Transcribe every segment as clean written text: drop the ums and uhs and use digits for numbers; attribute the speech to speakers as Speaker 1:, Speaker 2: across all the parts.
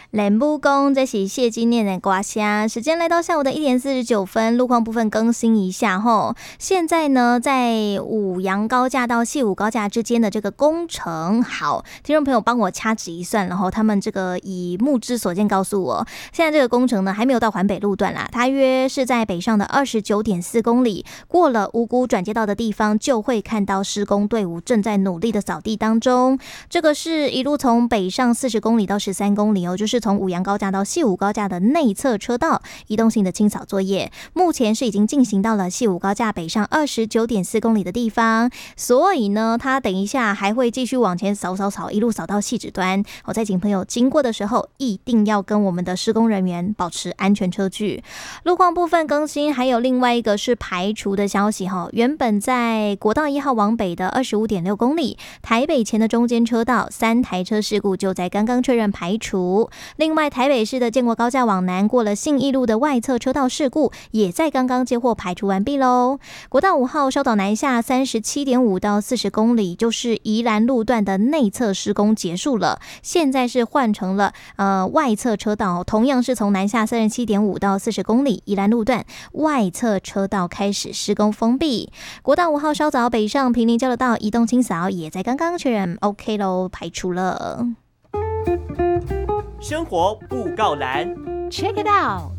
Speaker 1: 冷不公，这是谢金念的瓜虾。时间来到下午的1点49分，路况部分更新一下吼。现在呢，在五杨高架到西武高架之间的这个工程，好，听众朋友帮我掐指一算，然后他们这个以目之所见告诉我，现在这个工程呢还没有到环北路段啦，它约是在北上的29.4公里，过了五股转接道的地方，就会看到施工队伍正在努力的扫地当中。这个是一路从北上40公里到13公里哦，就是从五杨高架到西武高架的内侧车道移动性的清扫作业，目前是已经进行到了西武高架北上29.4公里的地方，所以呢，它等一下还会继续往前扫，一路扫到汐止端。我再请朋友经过的时候，一定要跟我们的施工人员保持安全车距。路况部分更新，还有另外一个是排除的消息哈，原本在国道1号往北的25.6公里，台北前的中间车道3台车事故就在刚刚确认排除。另外，台北市的建国高架往南过了信义路的外侧车道事故，也在刚刚接获排除完毕喽。国道5号稍岛南下37.5到40公里，就是宜兰路段的内侧施工结束了，现在是换成了外侧车道，同样是从南下37.5到40公里，宜兰路段外侧车道开始施工封闭。国道5号稍早北上平林交流道移动清扫，也在刚刚确认 OK 喽，排除了。
Speaker 2: 生活布告栏
Speaker 3: Check it out。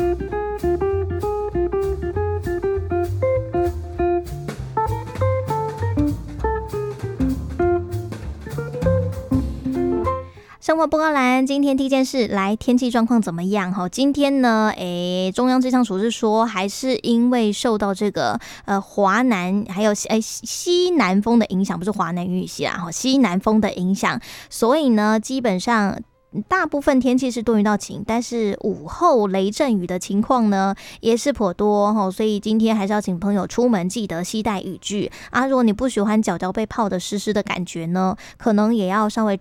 Speaker 1: 生活报告栏，今天第一件事来，天气状况怎么样？今天呢，中央气象署是说，还是因为受到这个华南还有西南风的影响，不是华南雨系啦，西南风的影响，所以呢，基本上大部分天气是多云到晴，但是午后雷阵雨的情况呢也是颇多，所以今天还是要请朋友出门记得携带雨具啊。如果你不喜欢脚被泡的湿湿的感觉呢，可能也要稍微